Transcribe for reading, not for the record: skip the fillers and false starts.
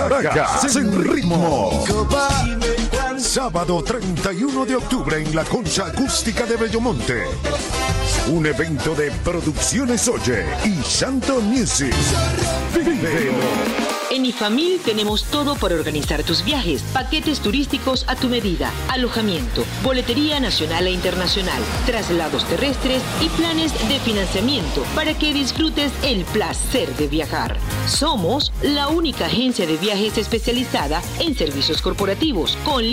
Caracas en ritmo. Sábado 31 de octubre en la Concha Acústica de Bellomonte. Un evento de Producciones Oye y Santo Music. Vívelo. En Ifamil tenemos todo para organizar tus viajes, paquetes turísticos a tu medida, alojamiento, boletería nacional e internacional, traslados terrestres y planes de financiamiento para que disfrutes el placer de viajar. Somos la única agencia de viajes especializada en servicios corporativos con